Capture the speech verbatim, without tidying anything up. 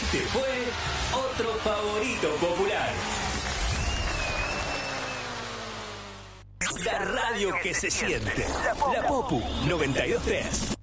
Este fue otro favorito popular. La radio que se siente. La Popu noventa y dos punto tres.